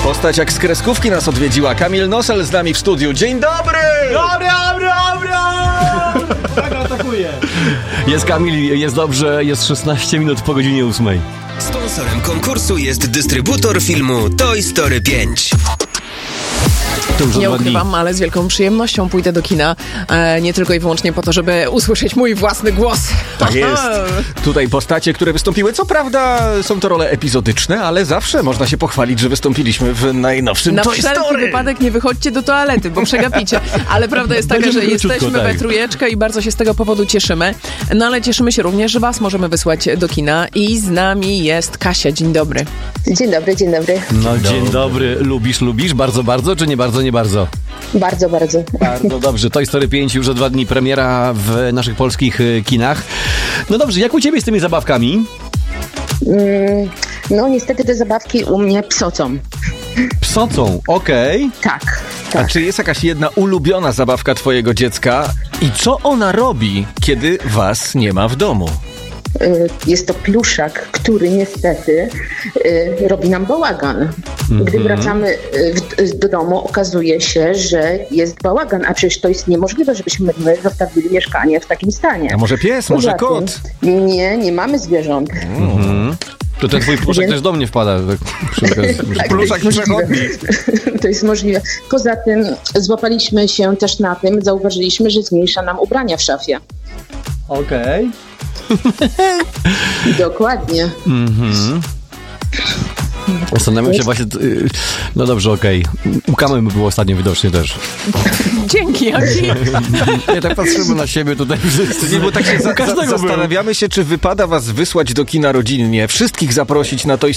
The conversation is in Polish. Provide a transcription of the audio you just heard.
Postać jak z kreskówki nas odwiedziła. Kamil Nosel z nami w studiu. Dzień dobry! Dobry! Uwaga, atakuje. Jest Kamil, jest dobrze, jest 16 minut po godzinie 8. Sponsorem konkursu jest dystrybutor filmu Toy Story 5. Nie ukrywam, ale z wielką przyjemnością pójdę do kina, nie tylko i wyłącznie po to, żeby usłyszeć mój własny głos. Tak jest. Tutaj postacie, które wystąpiły, co prawda są to role epizodyczne, ale zawsze można się pochwalić, że wystąpiliśmy w najnowszym Na Toy wszelki Story. wypadek nie wychodźcie do toalety, bo przegapicie. Ale prawda jest taka, że jesteśmy we trójeczkę i bardzo się z tego powodu cieszymy. No ale cieszymy się również, że was możemy wysłać do kina i z nami jest Kasia. Dzień dobry. Dzień dobry, dzień dobry. No dzień dobry. Lubisz bardzo, czy nie bardzo, nie bardzo? Bardzo, bardzo. Bardzo dobrze. Toy Story 5 już za 2 dni premiera w naszych polskich kinach. No dobrze, jak u ciebie z tymi zabawkami? No niestety te zabawki u mnie psocą. Psocą, okej. Tak. A czy jest jakaś jedna ulubiona zabawka twojego dziecka i co ona robi, kiedy was nie ma w domu? Jest to pluszak, który niestety robi nam bałagan. Gdy wracamy do domu, okazuje się, że jest bałagan, a przecież to jest niemożliwe, żebyśmy my zostawili mieszkanie w takim stanie. A może pies, może Poza kot? tym, nie mamy zwierząt. To ten twój pluszak też do mnie wpada. Tak, Pluszak to jest przechodni. To jest możliwe. Poza tym złapaliśmy się też na tym, zauważyliśmy, że zmniejsza nam ubrania w szafie. Okej. Dokładnie. Zastanawiam się właśnie... No dobrze, okej. U Kamy było ostatnio widocznie też. Dzięki, Aki. Nie, tak patrzymy na siebie tutaj wszyscy. Nie, bo tak się każdego zastanawiamy się, czy wypada was wysłać do kina rodzinnie, wszystkich zaprosić na Toy